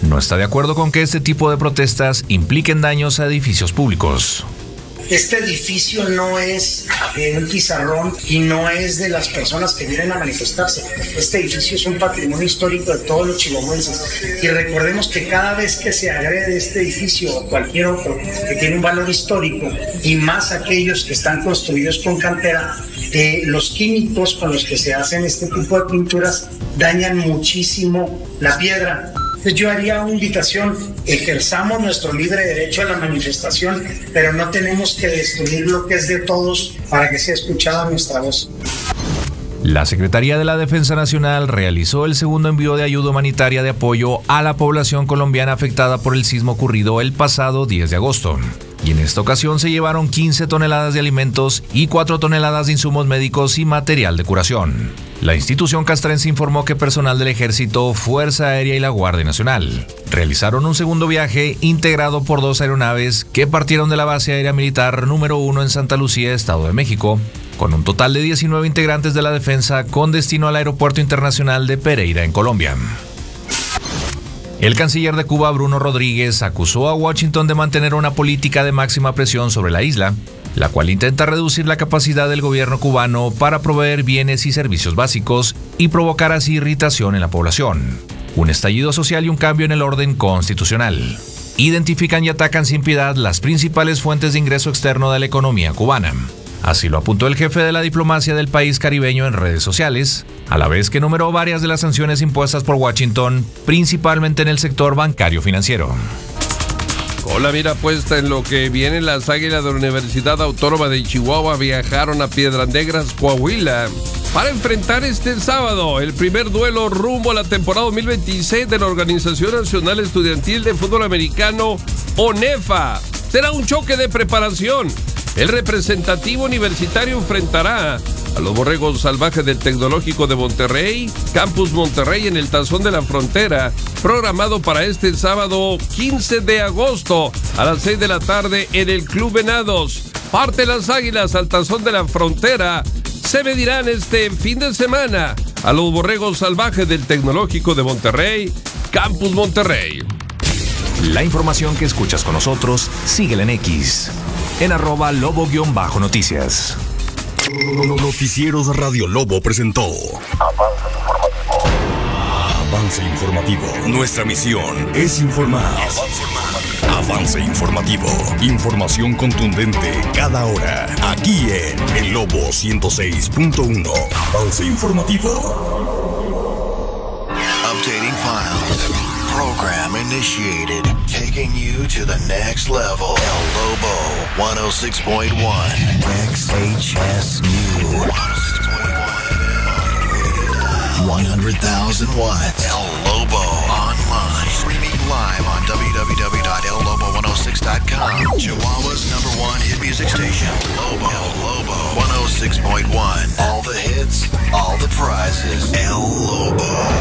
no está de acuerdo con que este tipo de protestas impliquen daños a edificios públicos. Este edificio no es un pizarrón y no es de las personas que vienen a manifestarse. Este edificio es un patrimonio histórico de todos los chihuahuenses. Y recordemos que cada vez que se agrede este edificio o cualquier otro que tiene un valor histórico, y más aquellos que están construidos con cantera, los químicos con los que se hacen este tipo de pinturas dañan muchísimo la piedra. Entonces yo haría una invitación: ejerzamos nuestro libre derecho a la manifestación, pero no tenemos que destruir lo que es de todos para que sea escuchada nuestra voz. La Secretaría de la Defensa Nacional realizó el segundo envío de ayuda humanitaria de apoyo a la población colombiana afectada por el sismo ocurrido el pasado 10 de agosto. Y en esta ocasión se llevaron 15 toneladas de alimentos y 4 toneladas de insumos médicos y material de curación. La institución castrense informó que personal del Ejército, Fuerza Aérea y la Guardia Nacional realizaron un segundo viaje integrado por 2 aeronaves que partieron de la base aérea militar número 1 en Santa Lucía, Estado de México, con un total de 19 integrantes de la defensa con destino al Aeropuerto Internacional de Pereira, en Colombia. El canciller de Cuba, Bruno Rodríguez, acusó a Washington de mantener una política de máxima presión sobre la isla, la cual intenta reducir la capacidad del gobierno cubano para proveer bienes y servicios básicos y provocar así irritación en la población, un estallido social y un cambio en el orden constitucional. Identifican y atacan sin piedad las principales fuentes de ingreso externo de la economía cubana. Así lo apuntó el jefe de la diplomacia del país caribeño en redes sociales, a la vez que enumeró varias de las sanciones impuestas por Washington, principalmente en el sector bancario financiero. Con la mira puesta en lo que viene, las Águilas de la Universidad Autónoma de Chihuahua viajaron a Piedras Negras, Coahuila, para enfrentar este sábado el primer duelo rumbo a la temporada 2026 de la Organización Nacional Estudiantil de Fútbol Americano, ONEFA. Será un choque de preparación. El representativo universitario enfrentará a los Borregos Salvajes del Tecnológico de Monterrey, Campus Monterrey, en el Tazón de la Frontera, programado para este sábado 15 de agosto a las 6 de la tarde en el Club Venados. Parte las Águilas al Tazón de la Frontera. Se medirán este fin de semana a los Borregos Salvajes del Tecnológico de Monterrey, Campus Monterrey. La información que escuchas con nosotros, síguela en X, en @lobo_noticias. Noticieros Radio Lobo presentó Avance Informativo. Nuestra misión es informar. Avance Informativo. Información contundente cada hora. Aquí en El Lobo 106.1. Avance Informativo. Updating files. Program initiated. Taking you to the next level. El Lobo 106.1. XHSU 100,000 watts. El Lobo online. Streaming live on www.ellobo106.com. Chihuahua's #1 hit music station. Lobo. El Lobo 106.1. All the hits, all the prizes. El Lobo.